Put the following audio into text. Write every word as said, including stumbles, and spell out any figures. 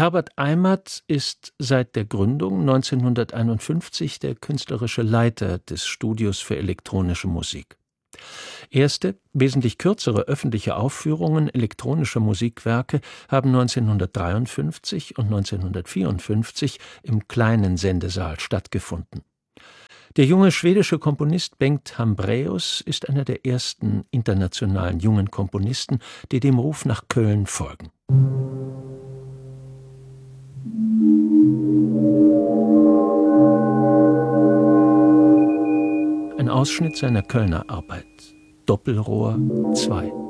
Herbert Eimert ist seit der Gründung neunzehnhunderteinundfünfzig der künstlerische Leiter des Studios für elektronische Musik. Erste, wesentlich kürzere öffentliche Aufführungen elektronischer Musikwerke haben neunzehnhundertdreiundfünfzig und neunzehnhundertvierundfünfzig im kleinen Sendesaal stattgefunden. Der junge schwedische Komponist Bengt Hambraeus ist einer der ersten internationalen jungen Komponisten, die dem Ruf nach Köln folgen. Ein Ausschnitt seiner Kölner Arbeit. Doppelrohr zwei.